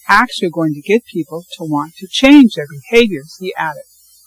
actually going to get people to want to change their behaviors, he added.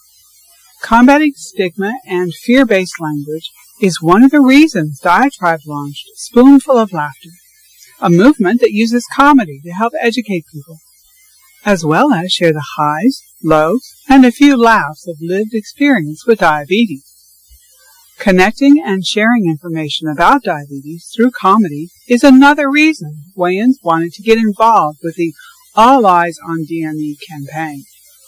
Combating stigma and fear-based language is one of the reasons Diatribe launched Spoonful of Laughter, a movement that uses comedy to help educate people, as well as share the highs, lows, and a few laughs of lived experience with diabetes. Connecting and sharing information about diabetes through comedy is another reason Wayans wanted to get involved with the All Eyes on DME campaign.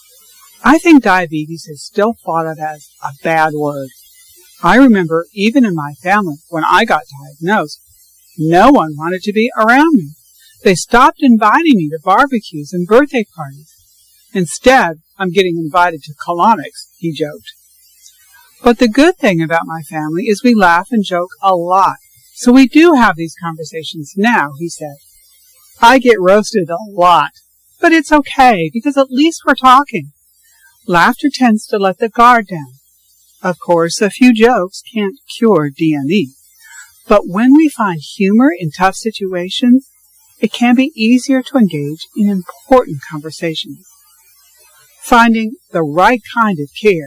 I think diabetes is still thought of as a bad word. I remember even in my family, when I got diagnosed, no one wanted to be around me. They stopped inviting me to barbecues and birthday parties. Instead, I'm getting invited to colonics, he joked. But the good thing about my family is we laugh and joke a lot. So we do have these conversations now, he said. I get roasted a lot, but it's okay because at least we're talking. Laughter tends to let the guard down. Of course, a few jokes can't cure DME. But when we find humor in tough situations, it can be easier to engage in important conversations. Finding the right kind of care.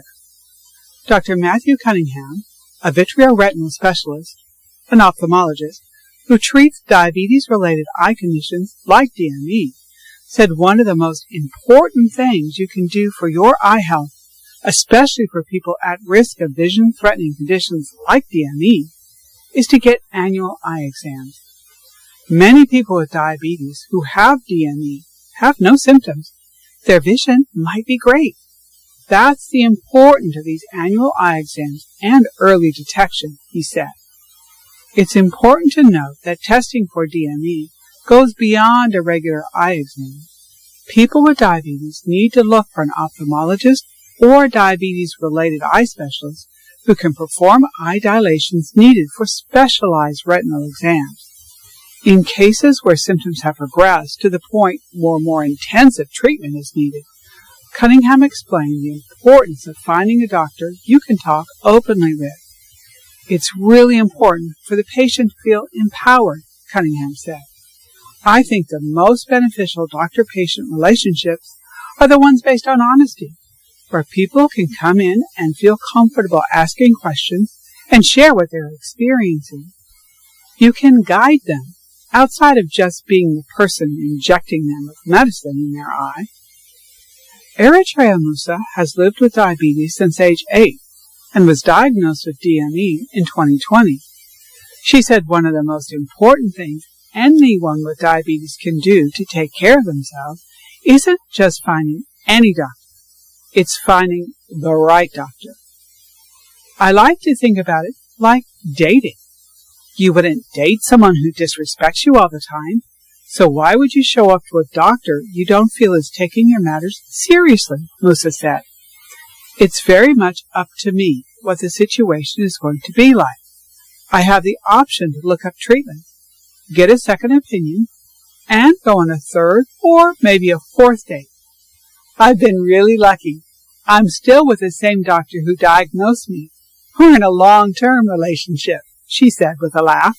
Dr. Matthew Cunningham, a vitreoretinal specialist, an ophthalmologist, who treats diabetes-related eye conditions like DME, said one of the most important things you can do for your eye health, especially for people at risk of vision-threatening conditions like DME, is to get annual eye exams. Many people with diabetes who have DME have no symptoms. Their vision might be great. That's the importance of these annual eye exams and early detection, he said. It's important to note that testing for DME goes beyond a regular eye exam. People with diabetes need to look for an ophthalmologist or diabetes-related eye specialist who can perform eye dilations needed for specialized retinal exams. In cases where symptoms have progressed to the point where more intensive treatment is needed, Cunningham explained the importance of finding a doctor you can talk openly with. It's really important for the patient to feel empowered, Cunningham said. I think the most beneficial doctor-patient relationships are the ones based on honesty, where people can come in and feel comfortable asking questions and share what they're experiencing. You can guide them outside of just being the person injecting them with medicine in their eye. Eritrea Musa has lived with diabetes since age 8 and was diagnosed with DME in 2020. She said one of the most important things anyone with diabetes can do to take care of themselves isn't just finding any doctor. It's finding the right doctor. I like to think about it like dating. You wouldn't date someone who disrespects you all the time, so why would you show up to a doctor you don't feel is taking your matters seriously, Musa said. It's very much up to me what the situation is going to be like. I have the option to look up treatment, get a second opinion, and go on a third or maybe a fourth date. I've been really lucky. I'm still with the same doctor who diagnosed me. We're in a long-term relationship, she said with a laugh.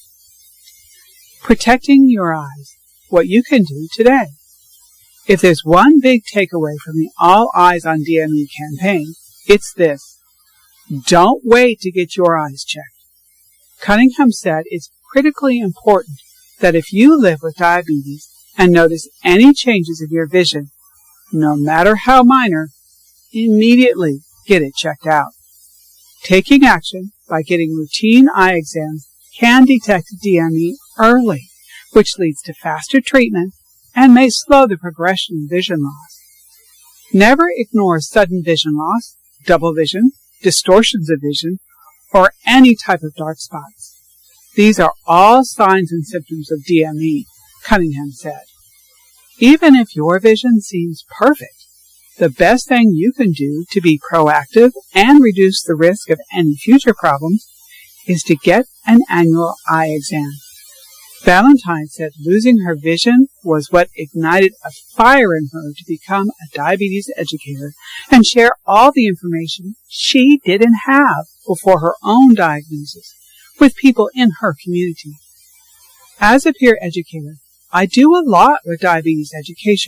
Protecting your eyes, what you can do today. If there's one big takeaway from the All Eyes on DME campaign, it's this. Don't wait to get your eyes checked. Cunningham said it's critically important that if you live with diabetes and notice any changes of your vision, no matter how minor, immediately get it checked out. Taking action by getting routine eye exams can detect DME early, which leads to faster treatment and may slow the progression of vision loss. Never ignore sudden vision loss, double vision, distortions of vision, or any type of dark spots. These are all signs and symptoms of DME, Cunningham said. Even if your vision seems perfect, the best thing you can do to be proactive and reduce the risk of any future problems is to get an annual eye exam. Valentine said losing her vision was what ignited a fire in her to become a diabetes educator and share all the information she didn't have before her own diagnosis with people in her community. As a peer educator, I do a lot with diabetes education,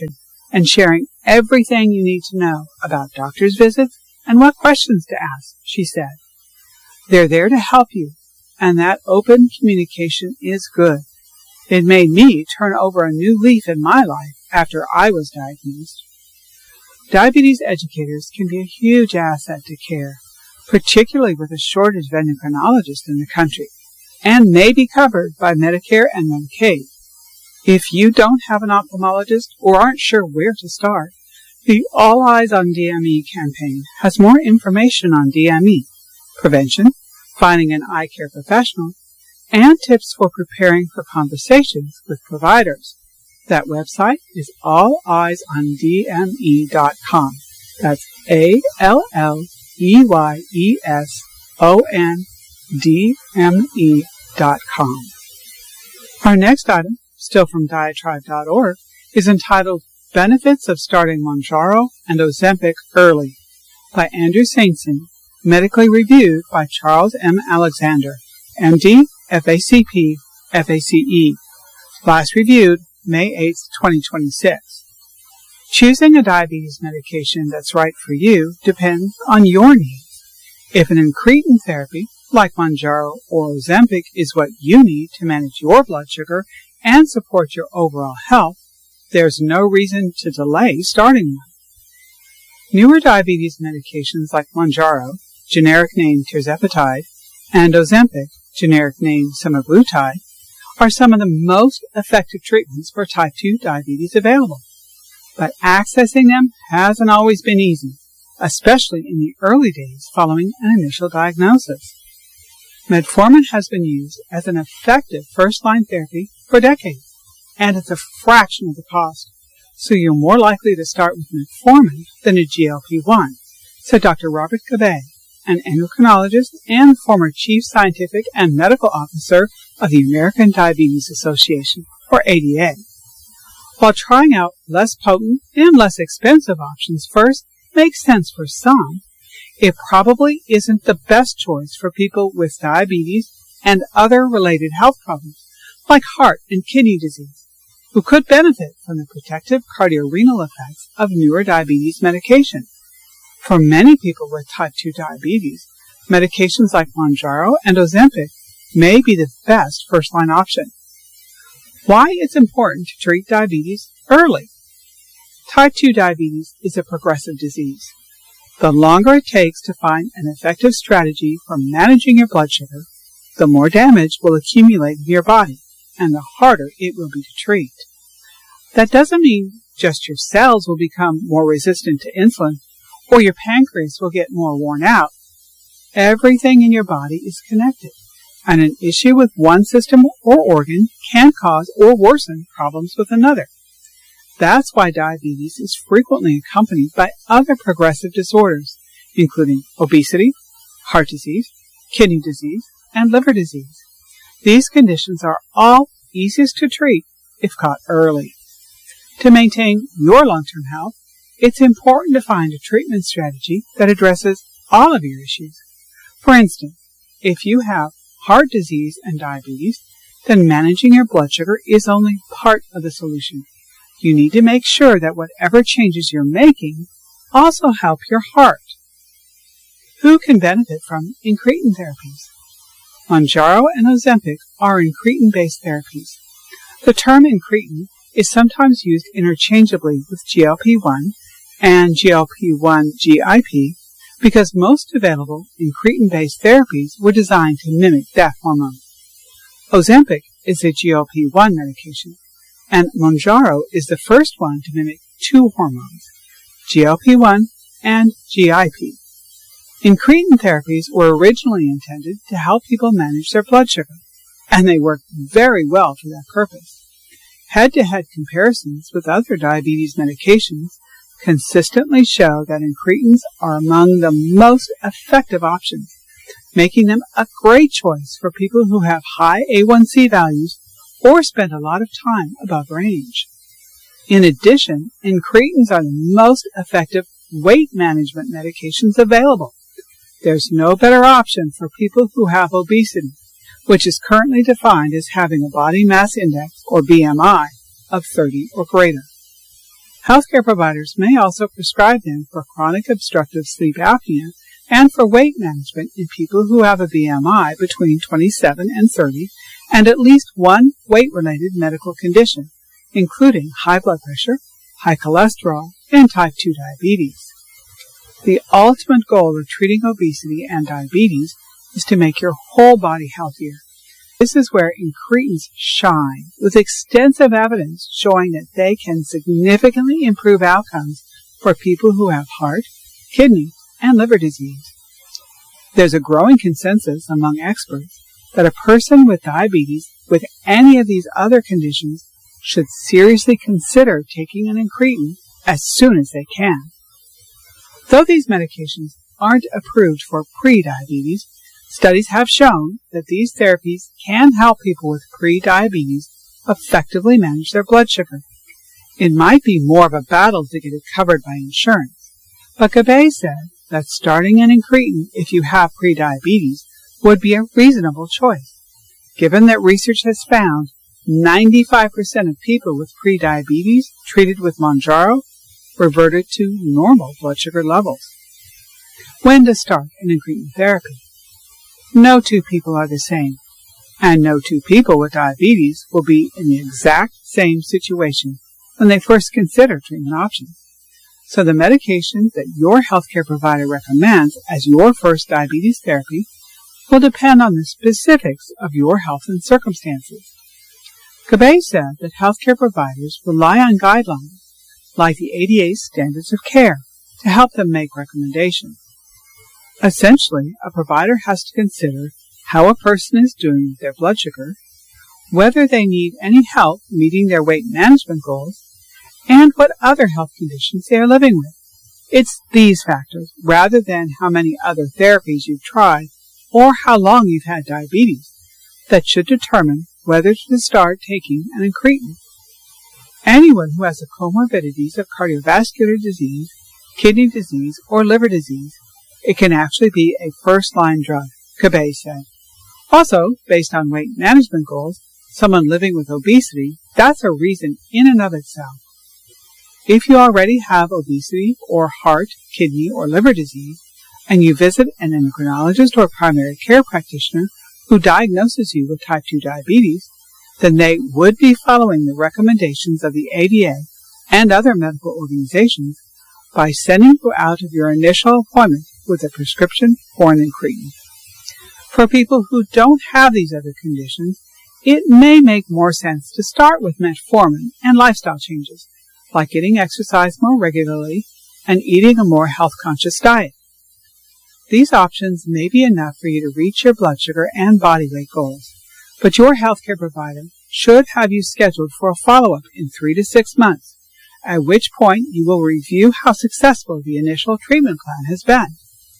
and sharing everything you need to know about doctor's visits and what questions to ask, she said. They're there to help you, and that open communication is good. It made me turn over a new leaf in my life after I was diagnosed. Diabetes educators can be a huge asset to care, particularly with a shortage of endocrinologists in the country, and may be covered by Medicare and Medicaid. If you don't have an ophthalmologist or aren't sure where to start, the All Eyes on DME campaign has more information on DME, prevention, finding an eye care professional, and tips for preparing for conversations with providers. That website is alleyesondme.com. That's alleyesondme.com. Our next item, still from diatribe.org, is entitled Benefits of Starting Mounjaro and Ozempic Early by Andrew Saintson, medically reviewed by Charles M. Alexander, MD, FACP, FACE. Last reviewed May 8, 2026. Choosing a diabetes medication that's right for you depends on your needs. If an incretin therapy, like Mounjaro or Ozempic, is what you need to manage your blood sugar and support your overall health, there's no reason to delay starting one. Newer diabetes medications like Mounjaro, generic name tirzepatide, and Ozempic, generic name semaglutide, are some of the most effective treatments for type 2 diabetes available. But accessing them hasn't always been easy, especially in the early days following an initial diagnosis. Metformin has been used as an effective first-line therapy for decades, and it's a fraction of the cost, so you're more likely to start with metformin than a GLP-1, said Dr. Robert Gabbay, an endocrinologist and former Chief Scientific and Medical Officer of the American Diabetes Association, or ADA. While trying out less potent and less expensive options first makes sense for some, it probably isn't the best choice for people with diabetes and other related health problems, like heart and kidney disease, who could benefit from the protective cardiorenal effects of newer diabetes medication. For many people with type 2 diabetes, medications like Mounjaro and Ozempic may be the best first-line option. Why it's important to treat diabetes early. Type 2 diabetes is a progressive disease. The longer it takes to find an effective strategy for managing your blood sugar, the more damage will accumulate in your body, and the harder it will be to treat. That doesn't mean just your cells will become more resistant to insulin, or your pancreas will get more worn out. Everything in your body is connected, and an issue with one system or organ can cause or worsen problems with another. That's why diabetes is frequently accompanied by other progressive disorders, including obesity, heart disease, kidney disease, and liver disease. These conditions are all easiest to treat if caught early. To maintain your long-term health, it's important to find a treatment strategy that addresses all of your issues. For instance, if you have heart disease and diabetes, then managing your blood sugar is only part of the solution. You need to make sure that whatever changes you're making also help your heart. Who can benefit from incretin therapies? Mounjaro and Ozempic are incretin-based therapies. The term incretin is sometimes used interchangeably with GLP-1 and GLP-1 GIP because most available incretin-based therapies were designed to mimic that hormone. Ozempic is a GLP-1 medication, and Mounjaro is the first one to mimic two hormones, GLP-1 and GIP. Incretin therapies were originally intended to help people manage their blood sugar, and they work very well for that purpose. Head-to-head comparisons with other diabetes medications consistently show that incretins are among the most effective options, making them a great choice for people who have high A1C values or spend a lot of time above range. In addition, incretins are the most effective weight management medications available. There's no better option for people who have obesity, which is currently defined as having a body mass index, or BMI, of 30 or greater. Healthcare providers may also prescribe them for chronic obstructive sleep apnea and for weight management in people who have a BMI between 27 and 30 and at least one weight-related medical condition, including high blood pressure, high cholesterol, and type 2 diabetes. The ultimate goal of treating obesity and diabetes is to make your whole body healthier. This is where incretins shine, with extensive evidence showing that they can significantly improve outcomes for people who have heart, kidney, and liver disease. There's a growing consensus among experts that a person with diabetes with any of these other conditions should seriously consider taking an incretin as soon as they can. Though these medications aren't approved for pre-diabetes, studies have shown that these therapies can help people with pre-diabetes effectively manage their blood sugar. It might be more of a battle to get it covered by insurance, but Gabe said that starting an incretin if you have pre-diabetes would be a reasonable choice, given that research has found 95% of people with pre-diabetes treated with Mounjaro reverted to normal blood sugar levels. When to start an incretin therapy? No two people are the same, and no two people with diabetes will be in the exact same situation when they first consider treatment options. So the medication that your healthcare provider recommends as your first diabetes therapy will depend on the specifics of your health and circumstances. Gabe said that healthcare providers rely on guidelines like the ADA's Standards of Care to help them make recommendations. Essentially, a provider has to consider how a person is doing with their blood sugar, whether they need any help meeting their weight management goals, and what other health conditions they are living with. It's these factors, rather than how many other therapies you've tried or how long you've had diabetes, that should determine whether to start taking an incretin. Anyone who has the comorbidities of cardiovascular disease, kidney disease, or liver disease, it can actually be a first-line drug, Gabe said. Also, based on weight management goals, someone living with obesity, that's a reason in and of itself. If you already have obesity or heart, kidney, or liver disease, and you visit an endocrinologist or primary care practitioner who diagnoses you with type 2 diabetes, then they would be following the recommendations of the ADA and other medical organizations by sending you out of your initial appointment with a prescription for an incretin. For people who don't have these other conditions, it may make more sense to start with metformin and lifestyle changes, like getting exercise more regularly and eating a more health-conscious diet. These options may be enough for you to reach your blood sugar and body weight goals, but your healthcare provider should have you scheduled for a follow-up in 3 to 6 months, at which point you will review how successful the initial treatment plan has been.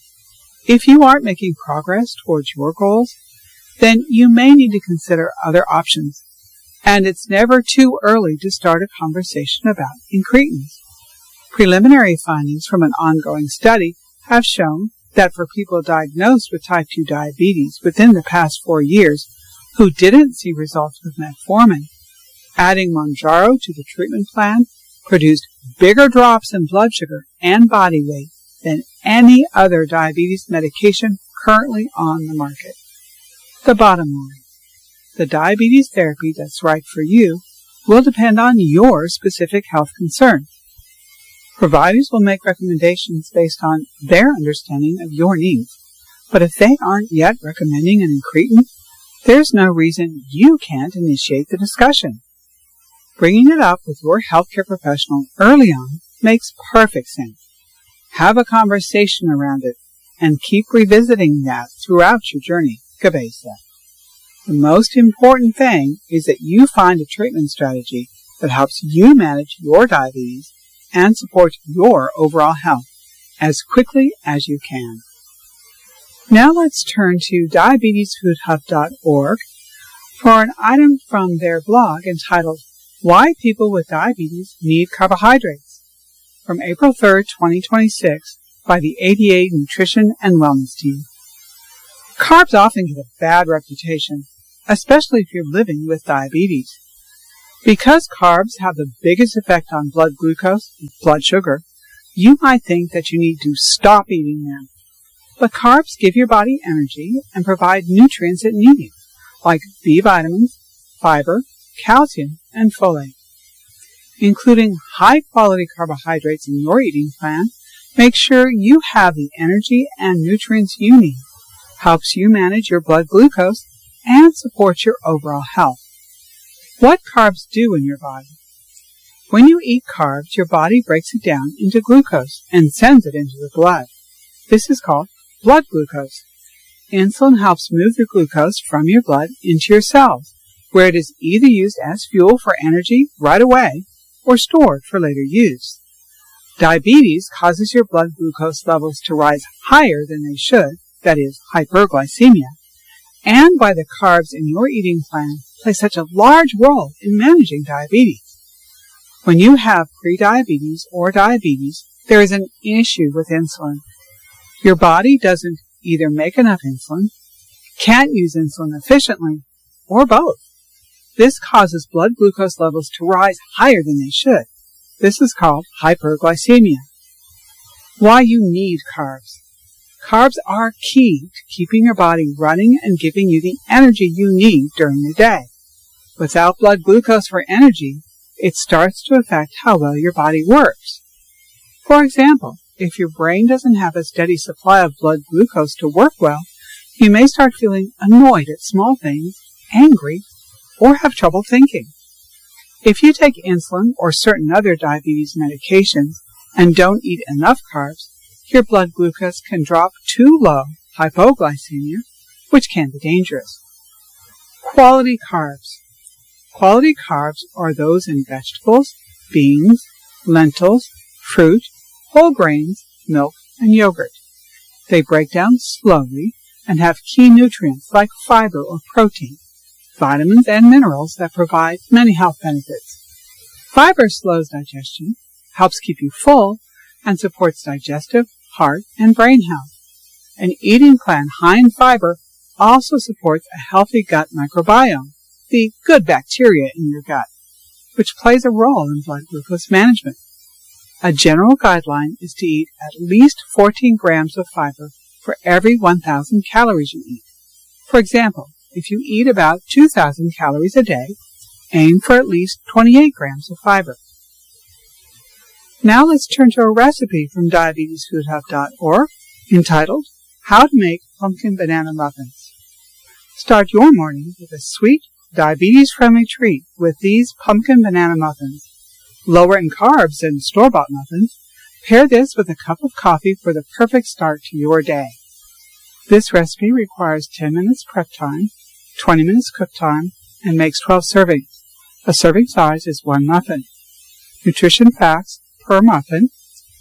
If you aren't making progress towards your goals, then you may need to consider other options, and it's never too early to start a conversation about incretins. Preliminary findings from an ongoing study have shown that for people diagnosed with type 2 diabetes within the past 4 years who didn't see results with metformin, adding Mounjaro to the treatment plan produced bigger drops in blood sugar and body weight than any other diabetes medication currently on the market. The bottom line: the diabetes therapy that's right for you will depend on your specific health concern. Providers will make recommendations based on their understanding of your needs, but if they aren't yet recommending an incretin, there's no reason you can't initiate the discussion. Bringing it up with your healthcare professional early on makes perfect sense. Have a conversation around it and keep revisiting that throughout your journey, Gabe said. The most important thing is that you find a treatment strategy that helps you manage your diabetes and support your overall health as quickly as you can. Now let's turn to diabetesfoodhub.org for an item from their blog entitled Why People with Diabetes Need Carbohydrates, from April 3, 2026, by the ADA Nutrition and Wellness Team. Carbs often get a bad reputation, especially if you're living with diabetes. Because carbs have the biggest effect on blood glucose, blood sugar, you might think that you need to stop eating them. But carbs give your body energy and provide nutrients it needs, like B vitamins, fiber, calcium, and folate. Including high-quality carbohydrates in your eating plan, make sure you have the energy and nutrients you need, helps you manage your blood glucose, and supports your overall health. What carbs do in your body? When you eat carbs, your body breaks it down into glucose and sends it into the blood. This is called blood glucose. Insulin helps move the glucose from your blood into your cells, where it is either used as fuel for energy right away or stored for later use. Diabetes causes your blood glucose levels to rise higher than they should, that is, hyperglycemia, and why the carbs in your eating plan play such a large role in managing diabetes. When you have prediabetes or diabetes, there is an issue with insulin. Your body doesn't either make enough insulin, can't use insulin efficiently, or both. This causes blood glucose levels to rise higher than they should. This is called hyperglycemia. Why you need carbs. Carbs are key to keeping your body running and giving you the energy you need during the day. Without blood glucose for energy, it starts to affect how well your body works. For example, if your brain doesn't have a steady supply of blood glucose to work well, you may start feeling annoyed at small things, angry, or have trouble thinking. If you take insulin or certain other diabetes medications and don't eat enough carbs, your blood glucose can drop too low, hypoglycemia, which can be dangerous. Quality carbs. Quality carbs are those in vegetables, beans, lentils, fruit, whole grains, milk, and yogurt. They break down slowly and have key nutrients like fiber or protein, vitamins and minerals that provide many health benefits. Fiber slows digestion, helps keep you full, and supports digestive, heart, and brain health. An eating plan high in fiber also supports a healthy gut microbiome, the good bacteria in your gut, which plays a role in blood glucose management. A general guideline is to eat at least 14 grams of fiber for every 1,000 calories you eat. For example, if you eat about 2,000 calories a day, aim for at least 28 grams of fiber. Now let's turn to a recipe from diabetesfoodhub.org entitled, How to Make Pumpkin Banana Muffins. Start your morning with a sweet, diabetes-friendly treat with these pumpkin banana muffins. Lower in carbs than store-bought muffins, pair this with a cup of coffee for the perfect start to your day. This recipe requires 10 minutes prep time, 20 minutes cook time, and makes 12 servings. A serving size is 1 muffin. Nutrition facts per muffin: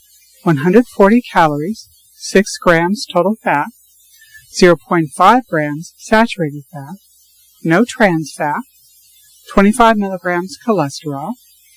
140 calories, 6 grams total fat, 0.5 grams saturated fat, no trans fat, 25 milligrams cholesterol,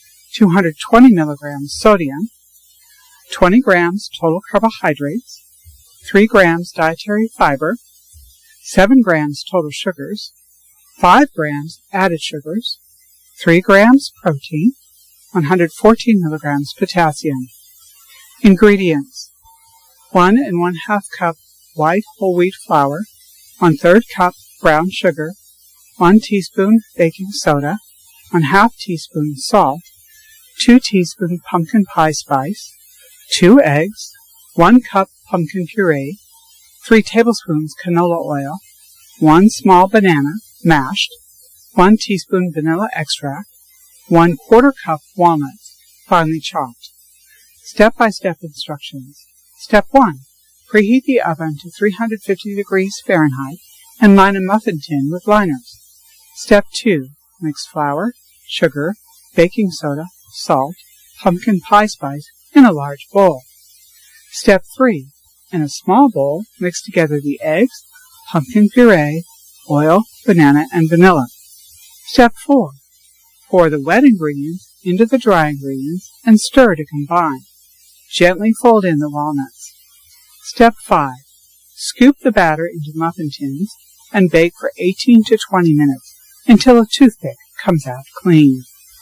220 milligrams sodium, 20 grams total carbohydrates, 3 grams dietary fiber, 7 grams total sugars, 5 grams added sugars, 3 grams protein, 114 milligrams potassium. Ingredients: 1 1/2 cup white whole wheat flour, 1/3 cup brown sugar, 1 teaspoon baking soda, 1/2 teaspoon salt, 2 teaspoon pumpkin pie spice, 2 eggs, 1 cup pumpkin puree, 3 tablespoons canola oil, 1 small banana, mashed, 1 teaspoon vanilla extract, 1/4 cup walnuts, finely chopped. Step-by-step instructions. Step 1. Preheat the oven to 350 degrees Fahrenheit and line a muffin tin with liners. Step 2. Mix flour, sugar, baking soda, salt, pumpkin pie spice in a large bowl. Step 3. In a small bowl, mix together the eggs, pumpkin puree, oil, banana, and vanilla. Step 4. Pour the wet ingredients into the dry ingredients and stir to combine. Gently fold in the walnuts. Step 5. Scoop the batter into muffin tins and bake for 18 to 20 minutes until a toothpick comes out clean.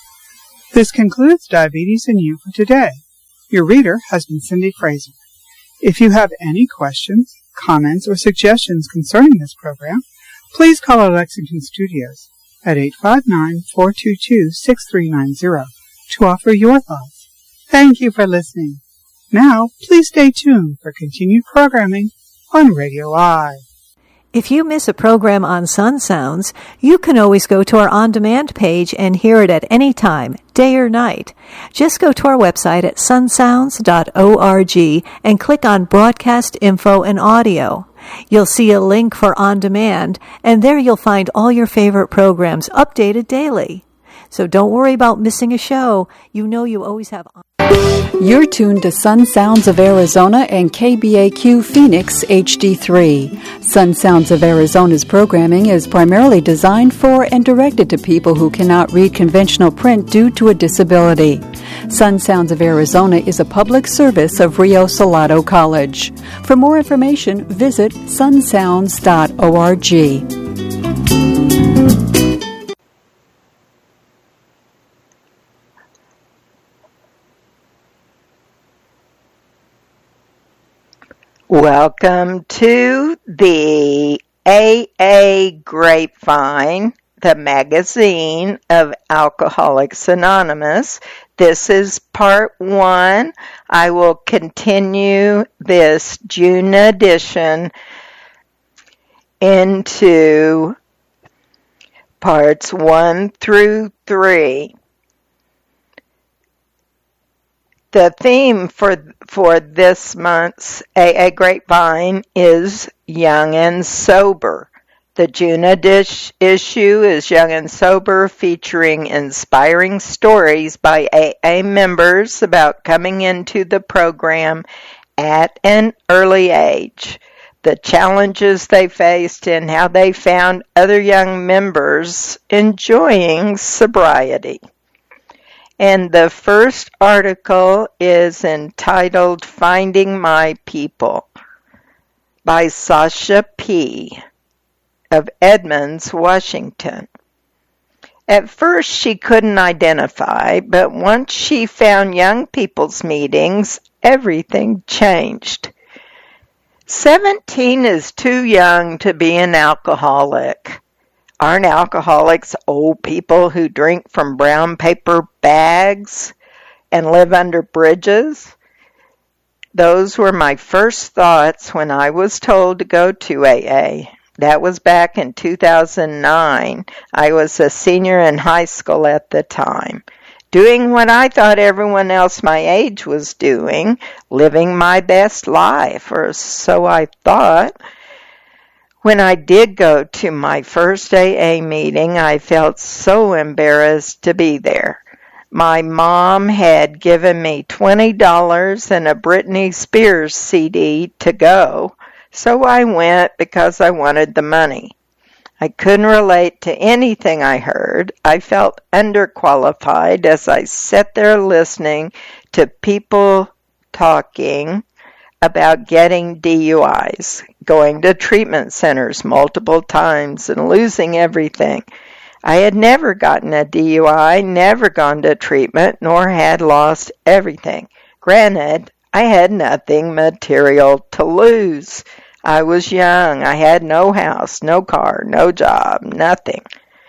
This concludes Diabetes and You for today. Your reader has been Cindy Fraser. If you have any questions, comments, or suggestions concerning this program, please call our Lexington studios at 859-422-6390 to offer your thoughts. Thank you for listening. Now, please stay tuned for continued programming on Radio I. If you miss a program on Sun Sounds, you can always go to our on-demand page and hear it at any time, day or night. Just go to our website at sunsounds.org and click on Broadcast Info and Audio. You'll see a link for On Demand, and there you'll find all your favorite programs updated daily. So don't worry about missing a show. You know you always have... You're tuned to Sun Sounds of Arizona and KBAQ Phoenix HD3. Sun Sounds of Arizona's programming is primarily designed for and directed to people who cannot read conventional print due to a disability. Sun Sounds of Arizona is a public service of Rio Salado College. For more information, visit sunsounds.org. Welcome to the AA Grapevine, the magazine of Alcoholics Anonymous. This is part 1. I will continue this June edition into parts 1 through 3. The theme for this month's AA Grapevine is Young and Sober. The June issue is Young and Sober, featuring inspiring stories by AA members about coming into the program at an early age, the challenges they faced, and how they found other young members enjoying sobriety. And the first article is entitled Finding My People by Sasha P. of Edmonds, Washington. At first she couldn't identify, but once she found young people's meetings, everything changed. 17 is too young to be an alcoholic. Aren't alcoholics old people who drink from brown paper bags and live under bridges? Those were my first thoughts when I was told to go to AA. That was back in 2009. I was a senior in high school at the time, doing what I thought everyone else my age was doing, living my best life, or so I thought. When I did go to my first AA meeting, I felt so embarrassed to be there. My mom had given me $20 and a Britney Spears CD to go, so I went because I wanted the money. I couldn't relate to anything I heard. I felt underqualified as I sat there listening to people talking about getting DUIs, going to treatment centers multiple times, and losing everything. I had never gotten a DUI, never gone to treatment, nor had lost everything. Granted, I had nothing material to lose. I was young. I had no house, no car, no job, nothing.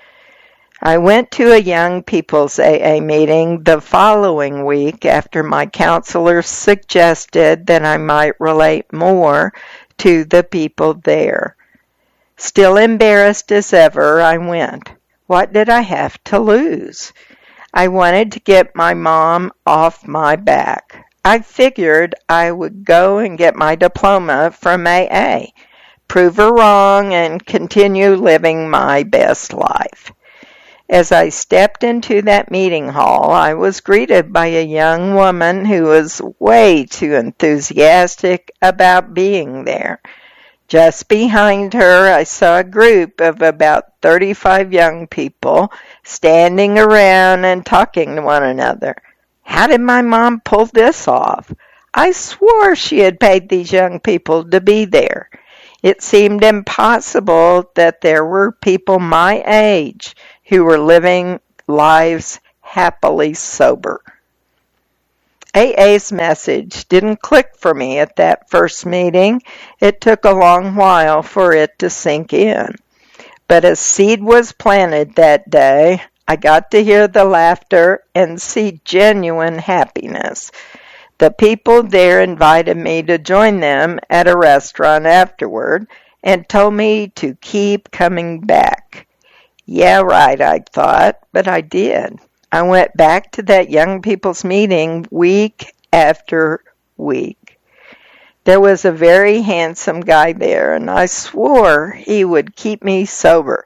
I went to a young people's AA meeting the following week after my counselor suggested that I might relate more to the people there. Still embarrassed as ever, I went. What did I have to lose? I wanted to get my mom off my back. I figured I would go and get my diploma from AA, prove her wrong, and continue living my best life. As I stepped into that meeting hall, I was greeted by a young woman who was way too enthusiastic about being there. Just behind her, I saw a group of about 35 young people standing around and talking to one another. How did my mom pull this off? I swore she had paid these young people to be there. It seemed impossible that there were people my age who were living lives happily sober. AA's message didn't click for me at that first meeting. It took a long while for it to sink in. But a seed was planted that day. I got to hear the laughter and see genuine happiness. The people there invited me to join them at a restaurant afterward and told me to keep coming back. Yeah, right, I thought, but I did. I went back to that young people's meeting week after week. There was a very handsome guy there, and I swore he would keep me sober.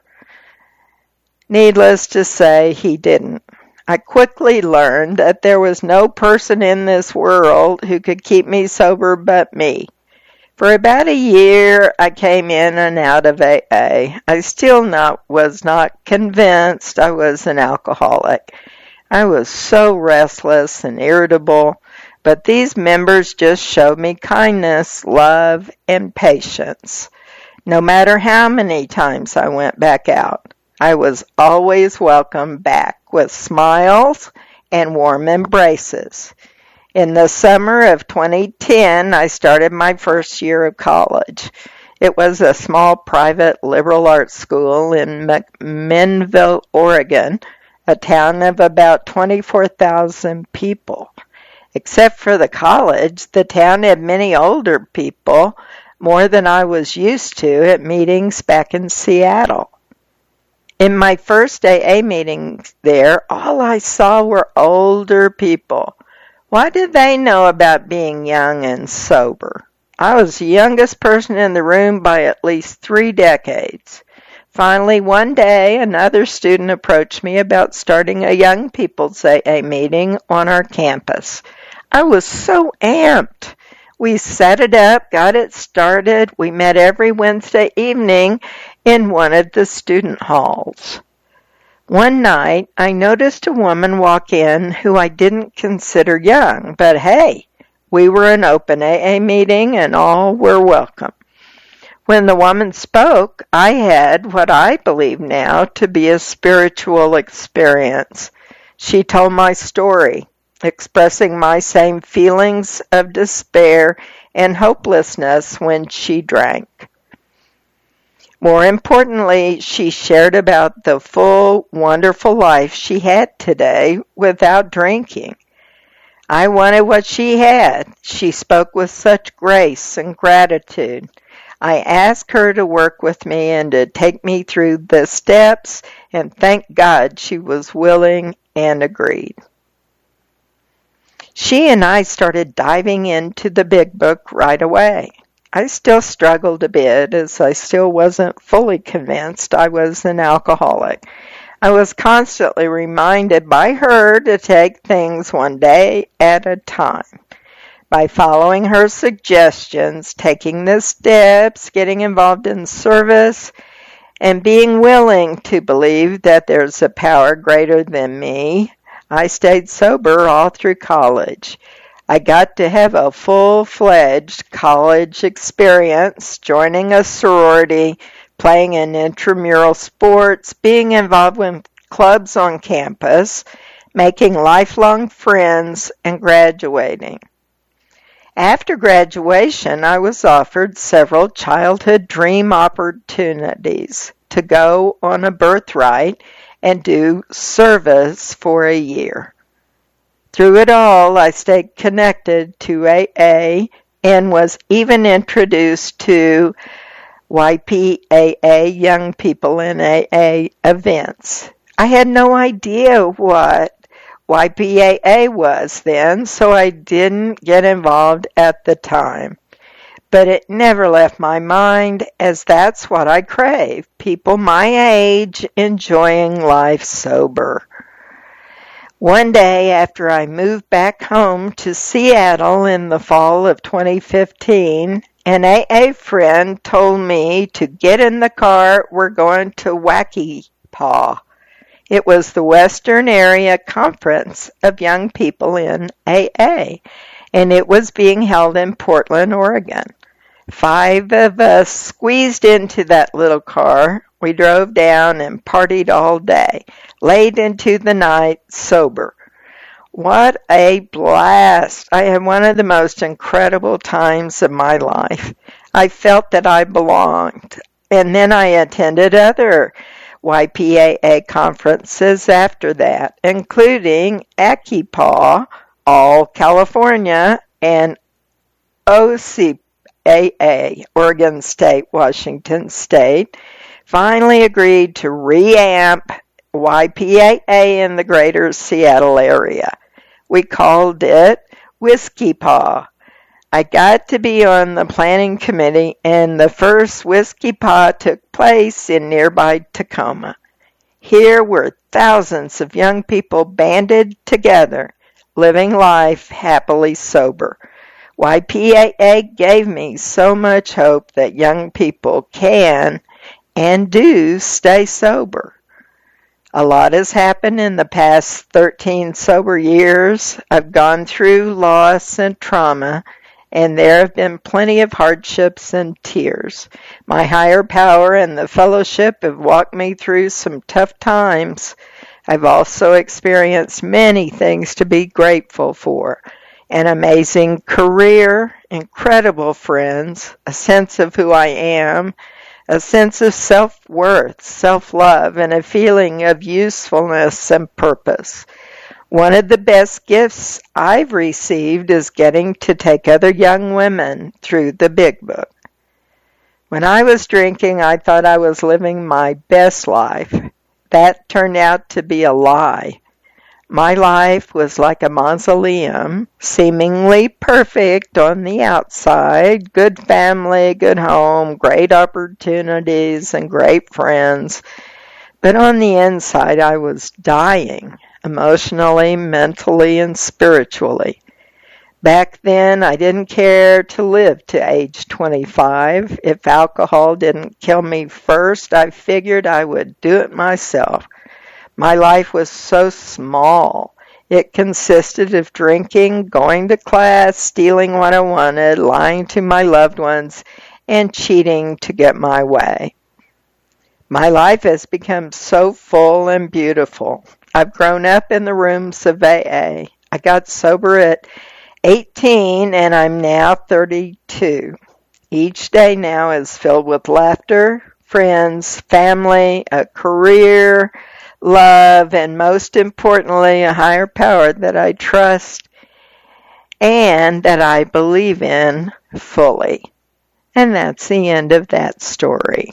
Needless to say, he didn't. I quickly learned that there was no person in this world who could keep me sober but me. For about a year, I came in and out of AA. I still was not convinced I was an alcoholic. I was so restless and irritable, but these members just showed me kindness, love, and patience. No matter how many times I went back out, I was always welcomed back with smiles and warm embraces. In the summer of 2010, I started my first year of college. It was a small private liberal arts school in McMinnville, Oregon, a town of about 24,000 people. Except for the college, the town had many older people, more than I was used to at meetings back in Seattle. In my first AA meeting there, all I saw were older people. What did they know about being young and sober? I was the youngest person in the room by at least 3 decades. Finally, one day, another student approached me about starting a young people's AA meeting on our campus. I was so amped. We set it up, got it started. We met every Wednesday evening in one of the student halls. One night, I noticed a woman walk in who I didn't consider young, but hey, we were an open AA meeting and all were welcome. When the woman spoke, I had what I believe now to be a spiritual experience. She told my story, expressing my same feelings of despair and hopelessness when she drank. More importantly, she shared about the full, wonderful life she had today without drinking. I wanted what she had. She spoke with such grace and gratitude. I asked her to work with me and to take me through the steps, and thank God she was willing and agreed. She and I started diving into the big book right away. I still struggled a bit as I still wasn't fully convinced I was an alcoholic. I was constantly reminded by her to take things one day at a time. By following her suggestions, taking the steps, getting involved in service, and being willing to believe that there's a power greater than me, I stayed sober all through college. I got to have a full-fledged college experience, joining a sorority, playing in intramural sports, being involved with clubs on campus, making lifelong friends, and graduating. After graduation, I was offered several childhood dream opportunities to go on a birthright and do service for a year. Through it all, I stayed connected to AA and was even introduced to YPAA, Young People in AA events. I had no idea what YPAA was then, so I didn't get involved at the time. But it never left my mind, as that's what I crave, people my age enjoying life sober. One day after I moved back home to Seattle in the fall of 2015, an AA friend told me to get in the car, we're going to Wacky Paw. It was the Western Area Conference of Young People in AA, and it was being held in Portland, Oregon. 5 of us squeezed into that little car We drove down and partied all day, late into the night, sober. What a blast! I had one of the most incredible times of my life. I felt that I belonged. And then I attended other YPAA conferences after that, including ACIPAW, All California, and OCAA, Oregon State, Washington State, finally agreed to re-amp YPAA in the greater Seattle area. We called it Whiskey Paw. I got to be on the planning committee, and the first Whiskey Paw took place in nearby Tacoma. Here were thousands of young people banded together, living life happily sober. YPAA gave me so much hope that young people can and do stay sober. A lot has happened in the past 13 sober years. I've gone through loss and trauma, and there have been plenty of hardships and tears. My higher power and the fellowship have walked me through some tough times. I've also experienced many things to be grateful for. An amazing career, incredible friends, a sense of who I am, a sense of self-worth, self-love, and a feeling of usefulness and purpose. One of the best gifts I've received is getting to take other young women through the Big Book. When I was drinking, I thought I was living my best life. That turned out to be a lie. My life was like a mausoleum, seemingly perfect on the outside, good family, good home, great opportunities, and great friends. But on the inside, I was dying, emotionally, mentally, and spiritually. Back then, I didn't care to live to age 25. If alcohol didn't kill me first, I figured I would do it myself. My life was so small. It consisted of drinking, going to class, stealing what I wanted, lying to my loved ones, and cheating to get my way. My life has become so full and beautiful. I've grown up in the rooms of AA. I got sober at 18, and I'm now 32. Each day now is filled with laughter, friends, family, a career, love, and most importantly, a higher power that I trust and that I believe in fully. And that's the end of that story.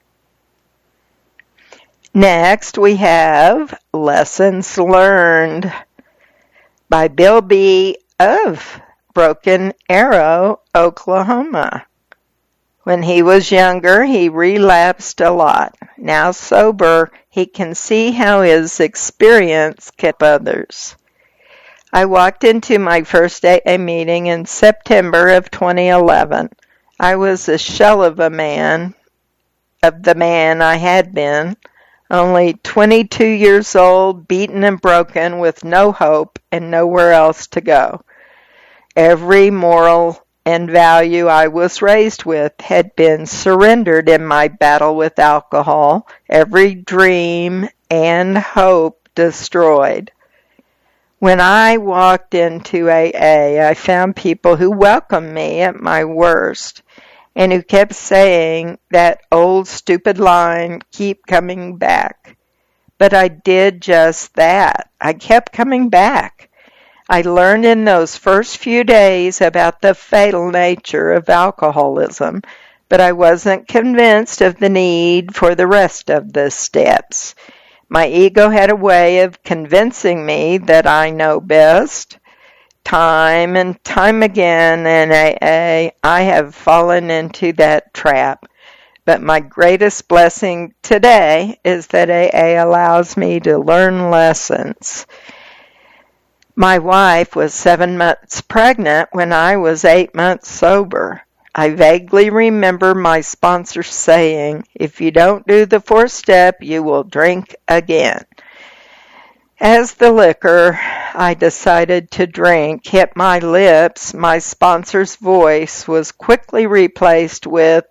Next, we have Lessons Learned by Bill B. of Broken Arrow, Oklahoma. When he was younger, he relapsed a lot. Now sober, he can see how his experience can help others. I walked into my first AA meeting in September of 2011. I was a shell of the man I had been, only 22 years old, beaten and broken, with no hope and nowhere else to go. Every moral and value I was raised with had been surrendered in my battle with alcohol, every dream and hope destroyed. When I walked into AA, I found people who welcomed me at my worst and who kept saying that old stupid line, keep coming back. But I did just that. I kept coming back. I learned in those first few days about the fatal nature of alcoholism, but I wasn't convinced of the need for the rest of the steps. My ego had a way of convincing me that I know best. Time and time again in AA, I have fallen into that trap. But my greatest blessing today is that AA allows me to learn lessons. My wife was 7 months pregnant when I was 8 months sober. I vaguely remember my sponsor saying, if you don't do the fourth step, you will drink again. As the liquor I decided to drink hit my lips, my sponsor's voice was quickly replaced with,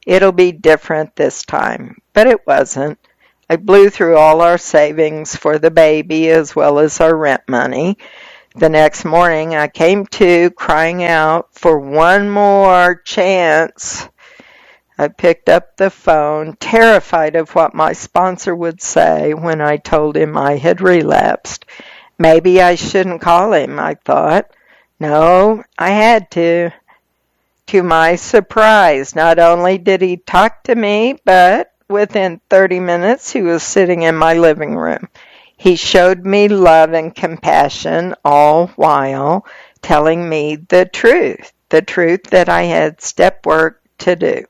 It'll be different this time. But it wasn't. I blew through all our savings for the baby as well as our rent money. The next morning, I came to crying out for one more chance. I picked up the phone, terrified of what my sponsor would say when I told him I had relapsed. Maybe I shouldn't call him, I thought. No, I had to. To my surprise, not only did he talk to me, but within 30 minutes he was sitting in my living room. He showed me love and compassion, all while telling me the truth that I had step work to do.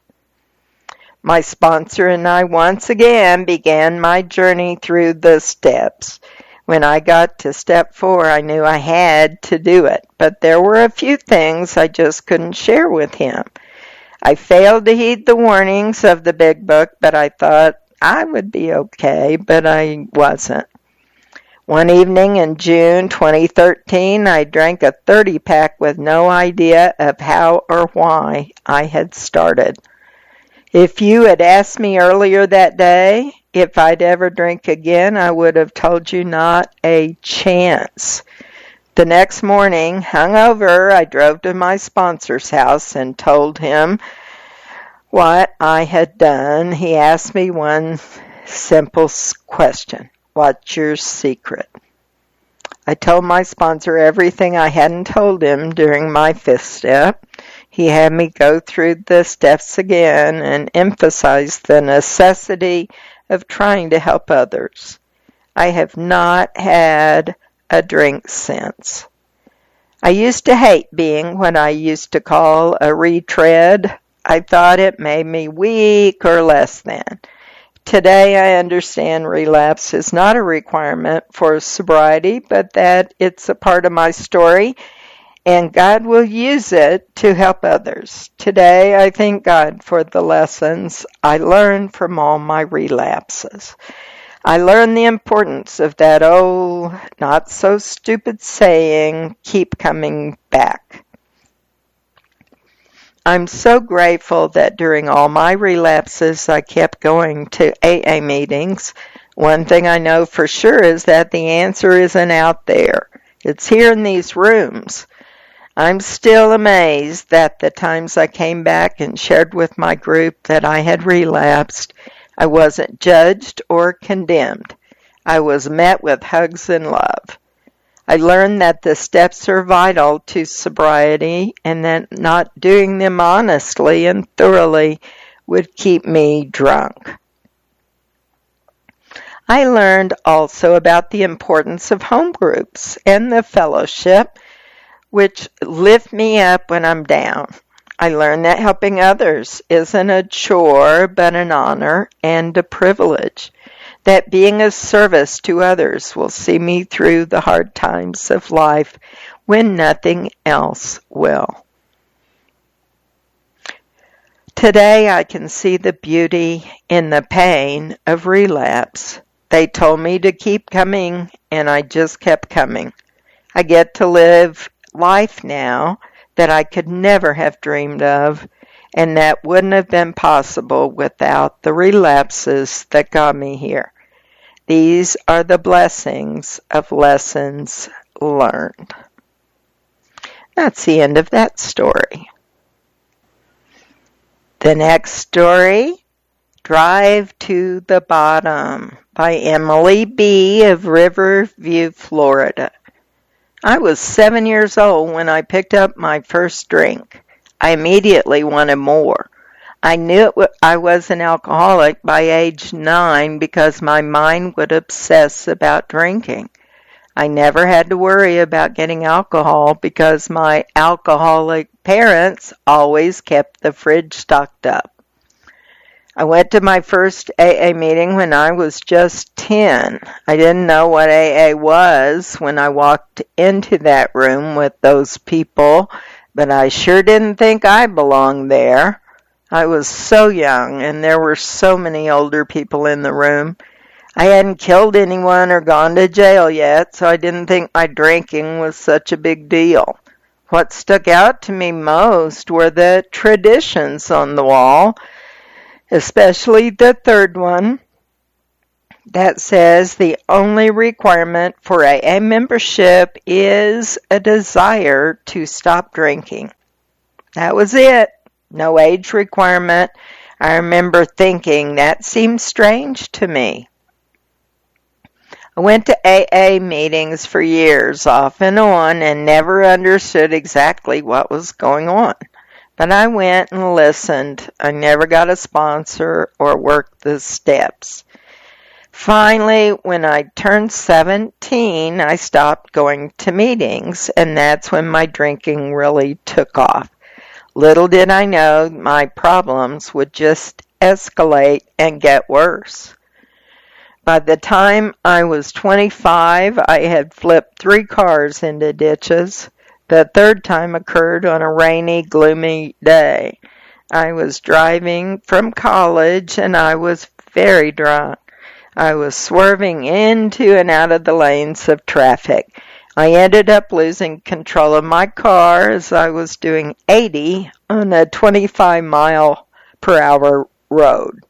My sponsor and I once again began my journey through the steps. When I got to step 4, I knew I had to do it, but there were a few things I just couldn't share with him. I failed to heed the warnings of the big book, but I thought I would be okay, but I wasn't. One evening in June 2013, I drank a 30-pack with no idea of how or why I had started. If you had asked me earlier that day if I'd ever drink again, I would have told you not a chance. The next morning, hungover, I drove to my sponsor's house and told him what I had done. He asked me one simple question. What's your secret? I told my sponsor everything I hadn't told him during my 5th step. He had me go through the steps again and emphasize the necessity of trying to help others. I have not had a drink since. I used to hate being what I used to call a retread. I thought it made me weak or less than. Today I understand relapse is not a requirement for sobriety, but that it's a part of my story, and God will use it to help others. Today I thank God for the lessons I learned from all my relapses. I learned the importance of that not so stupid saying, keep coming back. I'm so grateful that during all my relapses, I kept going to AA meetings. One thing I know for sure is that the answer isn't out there. It's here in these rooms. I'm still amazed that the times I came back and shared with my group that I had relapsed, I wasn't judged or condemned. I was met with hugs and love. I learned that the steps are vital to sobriety and that not doing them honestly and thoroughly would keep me drunk. I learned also about the importance of home groups and the fellowship, which lift me up when I'm down. I learned that helping others isn't a chore, but an honor and a privilege. That being of service to others will see me through the hard times of life when nothing else will. Today I can see the beauty in the pain of relapse. They told me to keep coming, and I just kept coming. I get to live life now that I could never have dreamed of, and that wouldn't have been possible without the relapses that got me here. These are the blessings of lessons learned. That's the end of that story. The next story, Drive to the Bottom, by Emily B. of Riverview, Florida. I was 7 years old when I picked up my first drink. I immediately wanted more. I knew I was an alcoholic by age 9 because my mind would obsess about drinking. I never had to worry about getting alcohol because my alcoholic parents always kept the fridge stocked up. I went to my first AA meeting when I was just 10. I didn't know what AA was when I walked into that room with those people, but I sure didn't think I belonged there. I was so young, and there were so many older people in the room. I hadn't killed anyone or gone to jail yet, so I didn't think my drinking was such a big deal. What stuck out to me most were the traditions on the wall. especially the third one that says the only requirement for AA membership is a desire to stop drinking. That was it. No age requirement. I remember thinking that seemed strange to me. I went to AA meetings for years, off and on, and never understood exactly what was going on. But I went and listened. I never got a sponsor or worked the steps. Finally, when I turned 17, I stopped going to meetings, and that's when my drinking really took off. Little did I know my problems would just escalate and get worse. By the time I was 25, I had flipped 3 cars into ditches. The third time occurred on a rainy, gloomy day. I was driving from college and I was very drunk. I was swerving into and out of the lanes of traffic. I ended up losing control of my car as I was doing 80 on a 25-mile-per-hour road.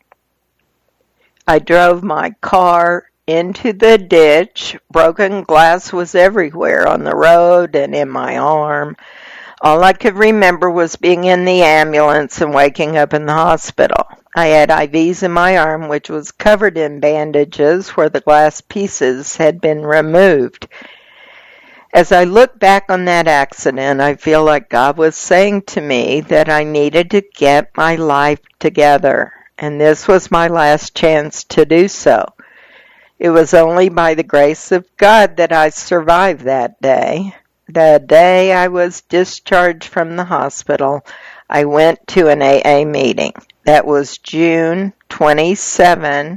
I drove my car into the ditch. Broken glass was everywhere on the road and in my arm. All I could remember was being in the ambulance and waking up in the hospital. I had IVs in my arm, which was covered in bandages where the glass pieces had been removed. As I look back on that accident, I feel like God was saying to me that I needed to get my life together, and this was my last chance to do so. It was only by the grace of God that I survived that day. The day I was discharged from the hospital, I went to an AA meeting. That was June 27,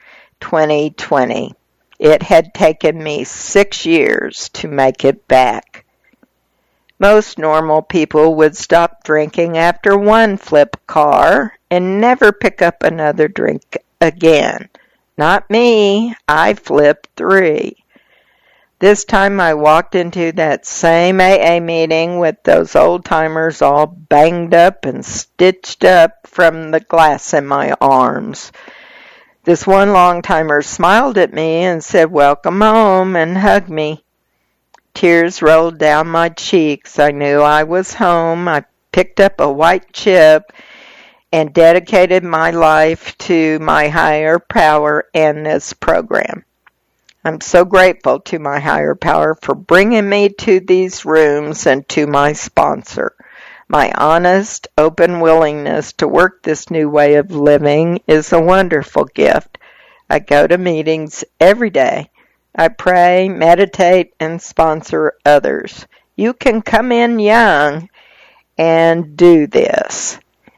2020. It had taken me 6 years to make it back. Most normal people would stop drinking after 1 flip car and never pick up another drink again. Not me. I flipped 3. This time I walked into that same AA meeting with those old-timers all banged up and stitched up from the glass in my arms. This one long-timer smiled at me and said, "Welcome home," and hugged me. Tears rolled down my cheeks. I knew I was home. I picked up a white chip and dedicated my life to my higher power and this program. I'm so grateful to my higher power for bringing me to these rooms and to my sponsor. My honest, open willingness to work this new way of living is a wonderful gift. I go to meetings every day. I pray, meditate, and sponsor others. You can come in young and do this.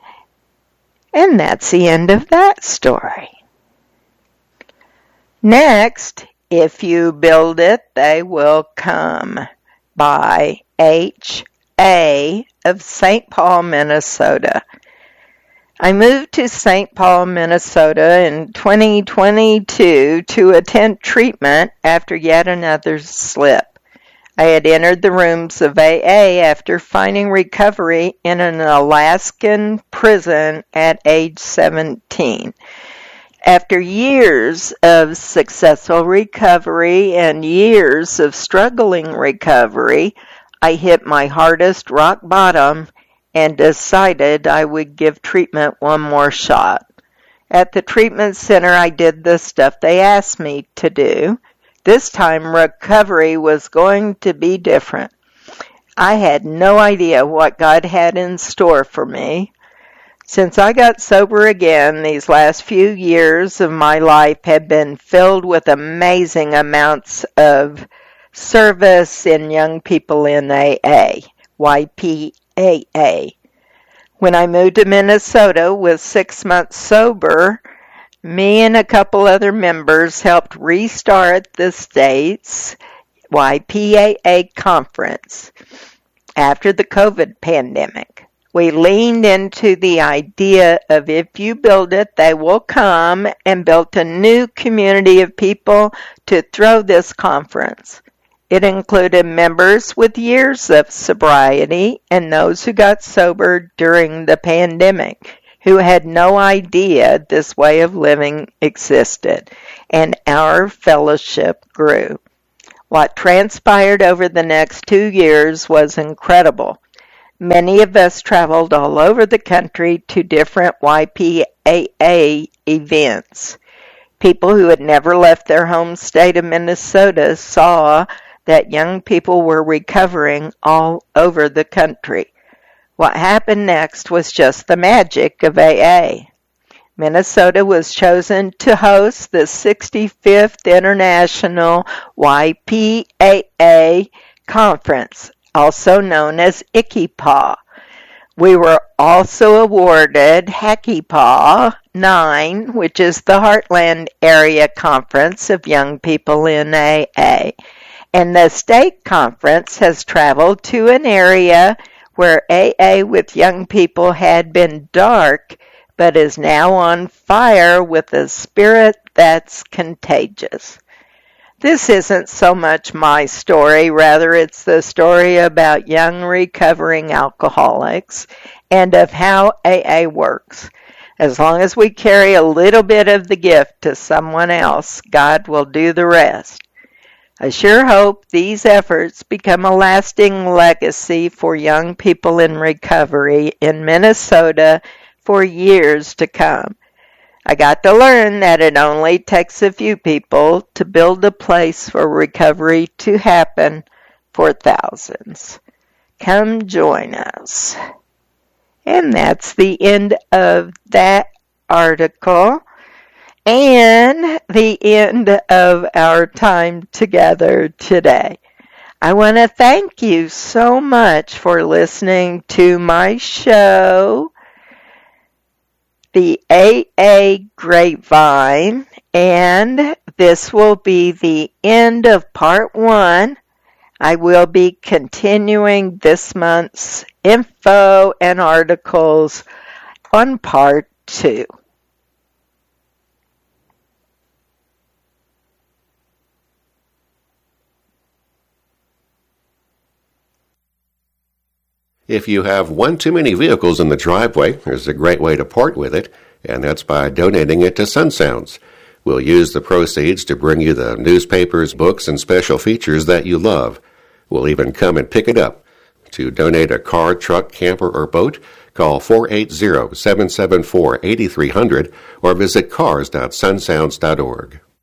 And that's the end of that story. Next, If You Build It, They Will Come, by H.A. of St. Paul, Minnesota. I moved to St. Paul, Minnesota in 2022 to attend treatment after yet another slip. I had entered the rooms of AA after finding recovery in an Alaskan prison at age 17. After years of successful recovery and years of struggling recovery, I hit my hardest rock bottom and decided I would give treatment one more shot. At the treatment center, I did the stuff they asked me to do. This time, recovery was going to be different. I had no idea what God had in store for me. Since I got sober again, these last few years of my life have been filled with amazing amounts of service in young people in AA, YPAA. When I moved to Minnesota with 6 months sober, me and a couple other members helped restart the state's YPAA conference after the COVID pandemic. We leaned into the idea of if you build it, they will come, and built a new community of people to throw this conference. It included members with years of sobriety and those who got sober during the pandemic. who had no idea this way of living existed, and our fellowship grew. What transpired over the next 2 years was incredible. Many of us traveled all over the country to different YPAA events. People who had never left their home state of Minnesota saw that young people were recovering all over the country. What happened next was just the magic of AA. Minnesota was chosen to host the 65th International YPAA Conference, also known as ICYPAA. We were also awarded HACYPAA 9, which is the Heartland Area Conference of Young People in AA. And the state conference has traveled to an area where AA with young people had been dark, but is now on fire with a spirit that's contagious. This isn't so much my story, rather it's the story about young recovering alcoholics and of how AA works. As long as we carry a little bit of the gift to someone else, God will do the rest. I sure hope these efforts become a lasting legacy for young people in recovery in Minnesota for years to come. I got to learn that it only takes a few people to build a place for recovery to happen for thousands. Come join us. And that's the end of that article and the end of our time together today. I want to thank you so much for listening to my show, the AA Grapevine, and this will be the end of part 1. I will be continuing this month's info and articles on part 2. If you have one too many vehicles in the driveway, there's a great way to part with it, and that's by donating it to Sun Sounds. We'll use the proceeds to bring you the newspapers, books, and special features that you love. We'll even come and pick it up. To donate a car, truck, camper, or boat, call 480-774-8300 or visit cars.sunsounds.org.